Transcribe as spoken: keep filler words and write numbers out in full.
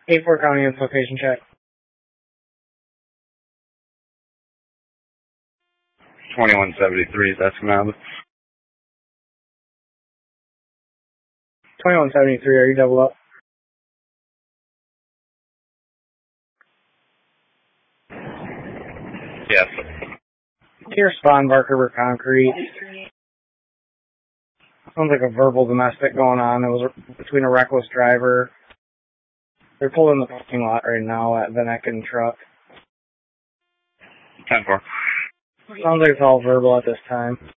eight four County location check. twenty-one seventy-three is Escanaba. twenty-one seventy-three, are you double up? Yes. Here, spawn Barker River Concrete. Sounds like a verbal domestic going on. It was between a reckless driver. They're pulled in the parking lot right now at Van Ecken truck. ten four. Sounds like it's all verbal at this time.